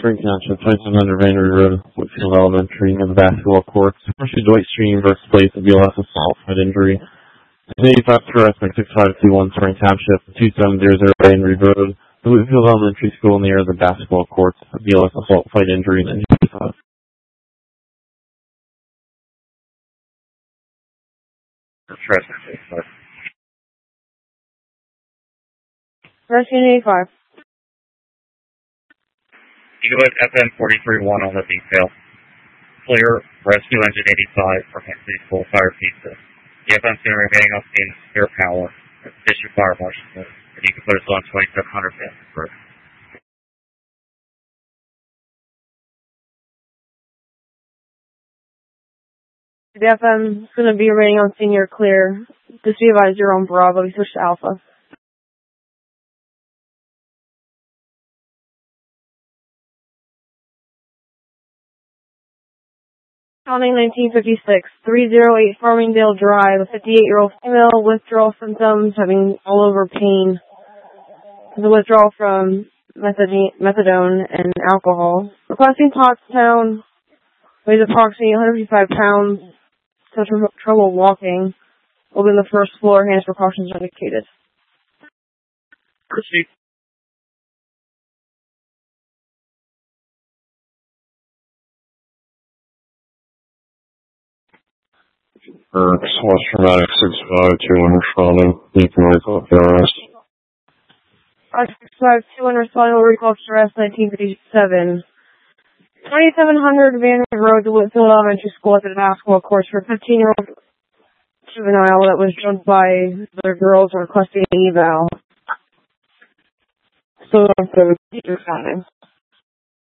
Spring Township, 2700 Vanry Road, Whitfield Elementary, near the basketball courts. Firstly, Dwight Stream versus Place of BLS assault, head injury. 85 harassment, 6521 Spring Township, 2700 Vanry Road, the Whitfield Elementary School near the basketball courts, BLS assault, fight injury, and 85. Rescue 85. Eagle FM 43-1 on the detail. Clear, rescue engine 85 from Hampton School Fire Pizza. The FM's going to remaining on scene, spare power, district fire marshal, and you can put us on 2700 Vandenberg. The FM is going to be remaining on scene, you're clear. This be advised, you're on Bravo, we switched to Alpha. Counting 1956, 308 Farmingdale Drive, a 58-year-old female, withdrawal symptoms, having all over pain. The withdrawal from methadone and alcohol. Requesting Pottstown, weighs approximately 155 pounds, such trouble walking. Will be on the first floor, hands precautions indicated. Proceed. Source traumatic 652 responding. You can recall the arrest. 652 responding will recall to arrest 1957. 2700 Van Road to Whitfield Elementary School at the basketball courts for a 15-year-old juvenile that was drugged by the girls requesting an eval. So, the teacher found him.